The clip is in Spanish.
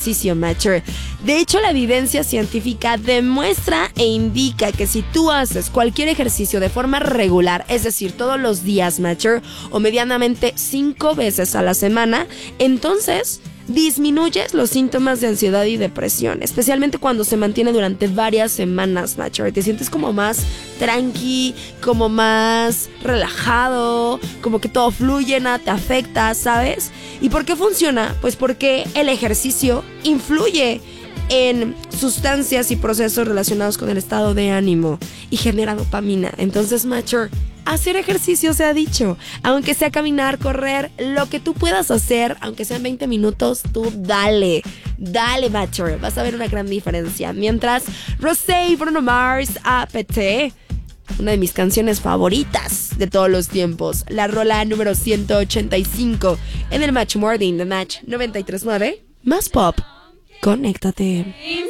ejercicio, mature. De hecho, la evidencia científica demuestra e indica que si tú haces cualquier ejercicio de forma regular, es decir, todos los días, mature, o medianamente 5 veces a la semana, entonces disminuyes los síntomas de ansiedad y depresión, especialmente cuando se mantiene durante varias semanas, mature. Te sientes como más tranqui, como más relajado, como que todo fluye, nada te afecta, ¿sabes? ¿Y por qué funciona? Pues porque el ejercicio influye en sustancias y procesos relacionados con el estado de ánimo y genera dopamina. Entonces, mature, hacer ejercicio se ha dicho, aunque sea caminar, correr, lo que tú puedas hacer, aunque sean 20 minutos, tú dale, mature, vas a ver una gran diferencia. Mientras, Rosé y Bruno Mars, APT, una de mis canciones favoritas de todos los tiempos, la rola número 185 en el Match Morning, The Match 93.9, más pop, conéctate.